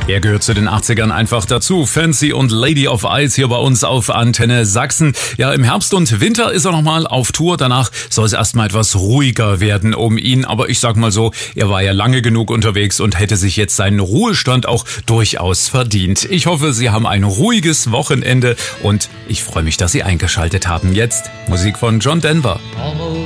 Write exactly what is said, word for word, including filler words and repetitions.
Er gehört zu den achtzigern einfach dazu. Fancy und Lady of Ice hier bei uns auf Antenne Sachsen. Ja, im Herbst und Winter ist er nochmal auf Tour. Danach soll es erstmal etwas ruhiger werden um ihn. Aber ich sag mal so, er war ja lange genug unterwegs und hätte sich jetzt seinen Ruhestand auch durchaus verdient. Ich hoffe, Sie haben ein ruhiges Wochenende und ich freue mich, dass Sie eingeschaltet haben. Jetzt Musik von John Denver.